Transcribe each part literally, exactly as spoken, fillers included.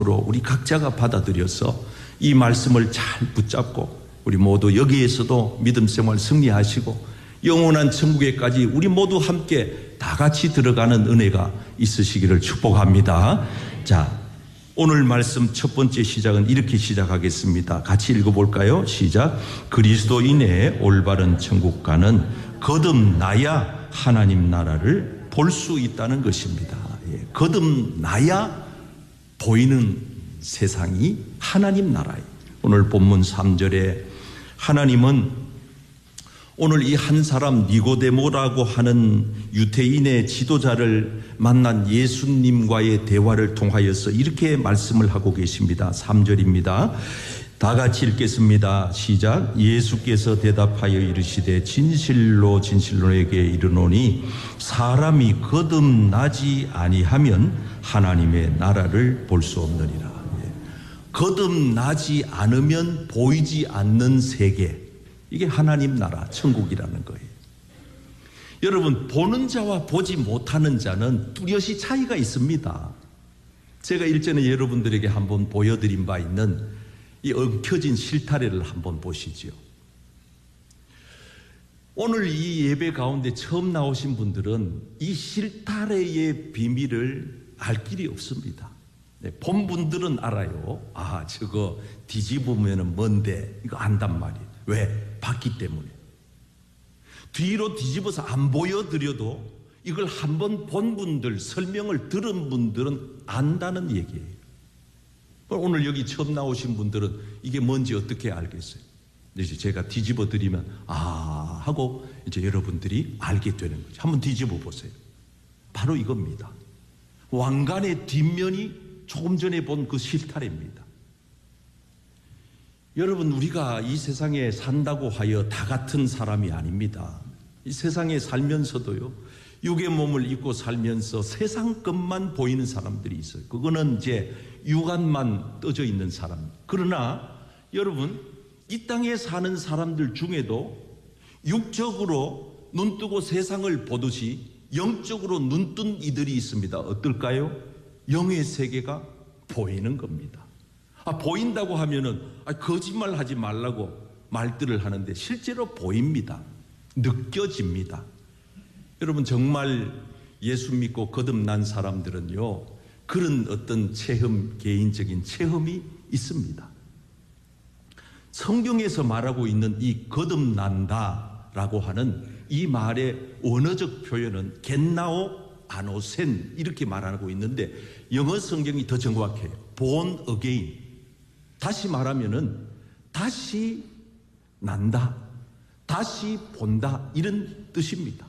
우리 각자가 받아들여서 이 말씀을 잘 붙잡고 우리 모두 여기에서도 믿음 생활 승리하시고 영원한 천국에까지 우리 모두 함께 다 같이 들어가는 은혜가 있으시기를 축복합니다. 자, 오늘 말씀 첫 번째 시작은 이렇게 시작하겠습니다. 같이 읽어볼까요? 시작. 그리스도인의 올바른 천국 가는 거듭나야 하나님 나라를 볼 수 있다는 것입니다. 예, 거듭나야 보이는 세상이 하나님 나라예요. 오늘 본문 삼 절에 하나님은 오늘 이 한 사람 니고데모라고 하는 유대인의 지도자를 만난 예수님과의 대화를 통하여서 이렇게 말씀을 하고 계십니다. 삼 절입니다. 다 같이 읽겠습니다. 시작. 예수께서 대답하여 이르시되 진실로 진실로 내게 이르노니 사람이 거듭나지 아니하면 하나님의 나라를 볼 수 없느니라. 거듭나지 않으면 보이지 않는 세계, 이게 하나님 나라 천국이라는 거예요. 여러분, 보는 자와 보지 못하는 자는 뚜렷이 차이가 있습니다. 제가 일전에 여러분들에게 한번 보여드린 바 있는 이 엉켜진 실타래를 한번 보시죠. 오늘 이 예배 가운데 처음 나오신 분들은 이 실타래의 비밀을 알 길이 없습니다. 네, 본 분들은 알아요. 아, 저거 뒤집으면 뭔데? 이거 안단 말이에요. 왜? 봤기 때문에. 뒤로 뒤집어서 안 보여드려도 이걸 한번 본 분들, 설명을 들은 분들은 안다는 얘기예요. 오늘 여기 처음 나오신 분들은 이게 뭔지 어떻게 알겠어요? 이제 제가 뒤집어 드리면 아 하고 이제 여러분들이 알게 되는 거죠. 한번 뒤집어 보세요. 바로 이겁니다. 왕관의 뒷면이 조금 전에 본 그 실타래입니다. 여러분, 우리가 이 세상에 산다고 하여 다 같은 사람이 아닙니다. 이 세상에 살면서도요, 육의 몸을 입고 살면서 세상 것만 보이는 사람들이 있어요. 그거는 이제 육안만 떠져 있는 사람. 그러나 여러분, 이 땅에 사는 사람들 중에도 육적으로 눈 뜨고 세상을 보듯이 영적으로 눈 뜬 이들이 있습니다. 어떨까요? 영의 세계가 보이는 겁니다. 아, 보인다고 하면은 아, 거짓말 하지 말라고 말들을 하는데 실제로 보입니다. 느껴집니다. 여러분, 정말 예수 믿고 거듭난 사람들은요, 그런 어떤 체험, 개인적인 체험이 있습니다. 성경에서 말하고 있는 이 거듭난다라고 하는 이 말의 언어적 표현은 겟나오 아노센 이렇게 말하고 있는데 영어 성경이 더 정확해요. born again. 다시 말하면은 다시 난다, 다시 본다, 이런 뜻입니다.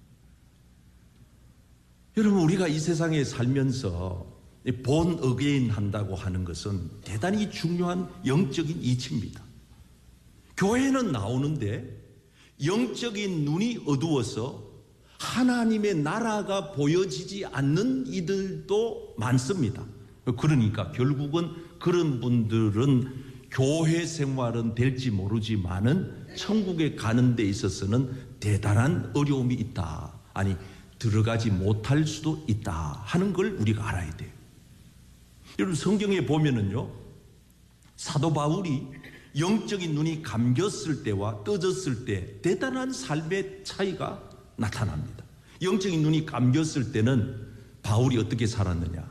여러분, 우리가 이 세상에 살면서 born again 한다고 하는 것은 대단히 중요한 영적인 이치입니다. 교회는 나오는데 영적인 눈이 어두워서 하나님의 나라가 보여지지 않는 이들도 많습니다. 그러니까 결국은 그런 분들은 교회 생활은 될지 모르지만은 천국에 가는 데 있어서는 대단한 어려움이 있다, 아니 들어가지 못할 수도 있다 하는 걸 우리가 알아야 돼요. 여러분, 성경에 보면은요, 사도 바울이 영적인 눈이 감겼을 때와 떠졌을 때 대단한 삶의 차이가 나타납니다. 영적인 눈이 감겼을 때는 바울이 어떻게 살았느냐?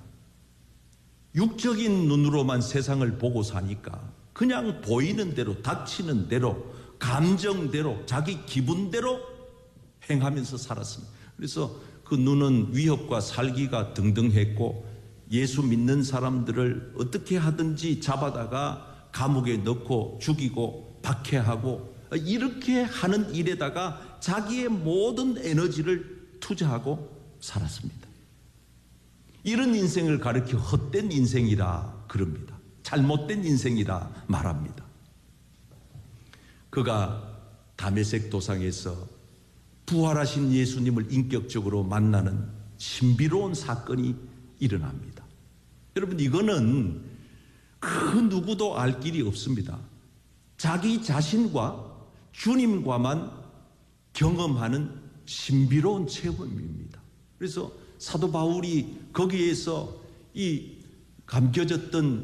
육적인 눈으로만 세상을 보고 사니까 그냥 보이는 대로, 닥치는 대로, 감정대로, 자기 기분대로 행하면서 살았습니다. 그래서 그 눈은 위협과 살기가 등등했고 예수 믿는 사람들을 어떻게 하든지 잡아다가 감옥에 넣고 죽이고 박해하고 이렇게 하는 일에다가 자기의 모든 에너지를 투자하고 살았습니다. 이런 인생을 가리켜 헛된 인생이라 그럽니다. 잘못된 인생이라 말합니다. 그가 다메섹 도상에서 부활하신 예수님을 인격적으로 만나는 신비로운 사건이 일어납니다. 여러분, 이거는 그 누구도 알 길이 없습니다. 자기 자신과 주님과만 경험하는 신비로운 체험입니다. 그래서 사도 바울이 거기에서 이 감겨졌던